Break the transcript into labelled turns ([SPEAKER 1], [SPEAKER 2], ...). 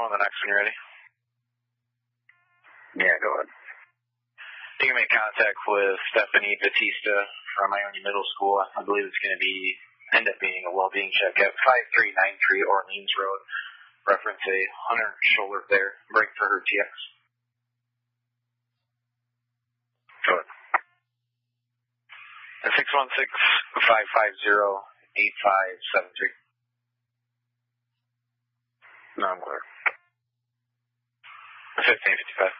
[SPEAKER 1] on the next when you're ready.
[SPEAKER 2] Yeah, go ahead.
[SPEAKER 1] You can make contact with Stephanie Batista from Ione Middle School. I believe it's going to end up being a well-being check at 5393 Orleans Road. Reference a Hunter shoulder there. Break for her TX.
[SPEAKER 2] Go ahead.
[SPEAKER 1] 616-550-8573.
[SPEAKER 2] No, I'm clear.
[SPEAKER 1] 1555.